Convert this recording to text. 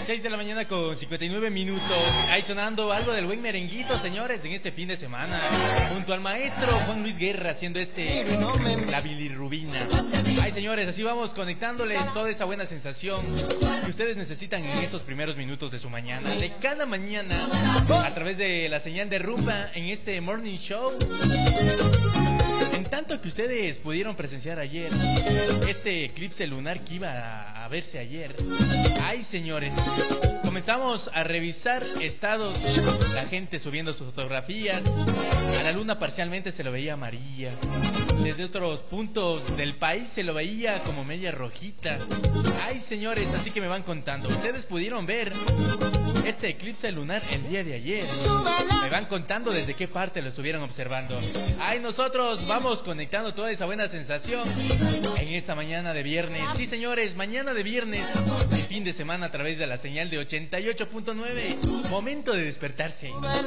6 de la mañana con 59 minutos. Ahí sonando algo del buen merenguito, señores, en este fin de semana. Junto al maestro Juan Luis Guerra haciendo la bilirrubina. Ay, señores, así vamos conectándoles toda esa buena sensación que ustedes necesitan en estos primeros minutos de su mañana. De cada mañana, a través de la señal de Rumba en este Morning Show. En tanto que ustedes pudieron presenciar ayer este eclipse lunar que iba a verse ayer. Ay, señores, comenzamos a revisar estados, la gente subiendo sus fotografías. A la luna parcialmente se lo veía amarilla. Desde otros puntos del país se lo veía como media rojita. Ay, señores, así que me van contando. Ustedes pudieron ver este eclipse lunar el día de ayer. Me van contando desde qué parte lo estuvieron observando. Ay, nosotros vamos conectando toda esa buena sensación en esta mañana de viernes. Sí, señores, mañana de viernes, de fin de semana a través de la señal de 88.9. Momento de despertarse.